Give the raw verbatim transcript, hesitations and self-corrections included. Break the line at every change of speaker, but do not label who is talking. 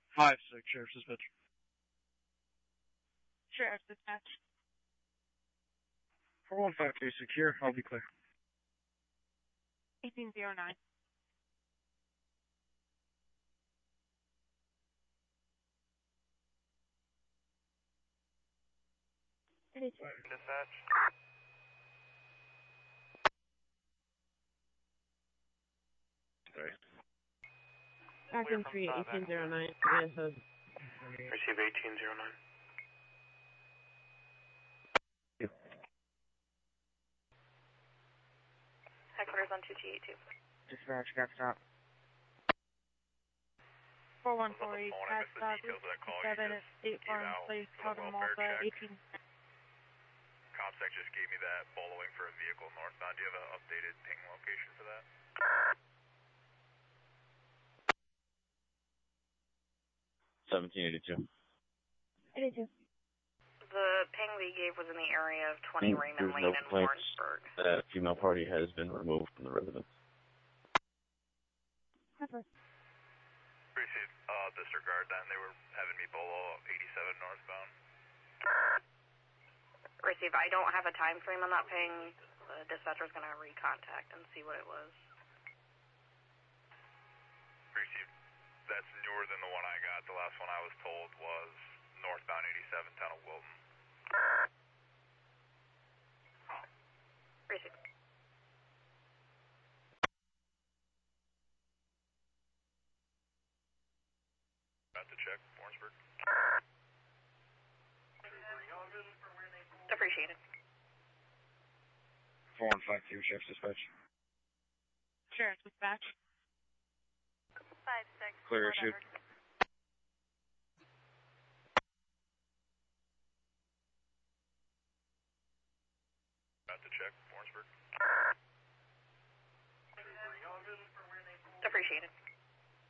Five six, Sheriff's Dispatch.
Sheriff's Dispatch.
four one five two secure, I'll be clear.
eighteen oh nine.
Dispatch.
Sorry.
Acting three, eighteen oh nine. Yes, uh,
Receive eighteen oh nine.
Headquarters on two G eight two.
Dispatch, got stop.
four one four eight, Cat Stop, seven, State Farm, Place, Calvin Malta, eighteen.
ComSec just gave me that following for a vehicle northbound. Do you have an updated ping location for that?
seventeen eighty-two.
eighty-two.
The ping we gave was in the area of twenty Raymond Lane
no
in Warrensburg.
That female party has been removed from the residence.
Pepper.
Appreciate uh, disregard that. They were having me below eighty-seven northbound.
Receive. I don't have a time frame on that ping. The dispatcher's going to recontact and see what it was.
Appreciate. That's newer than the one I got. The last one I was told was northbound eighty-seven, town of Wilton.
Receive.
About to check, Warrensburg.
Appreciate it.
four one five two, Sheriff's Dispatch.
Sheriff's Dispatch.
five six.
Clear your shoot.
About to check, Warrensburg.